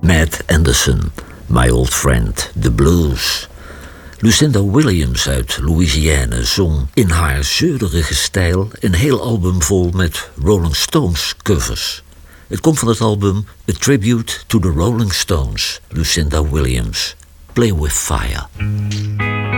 Matt Anderson, My Old Friend, The Blues. Lucinda Williams uit Louisiana zong in haar zeurderige stijl een heel album vol met Rolling Stones covers. Het komt van het album A Tribute to the Rolling Stones, Lucinda Williams, Play with Fire.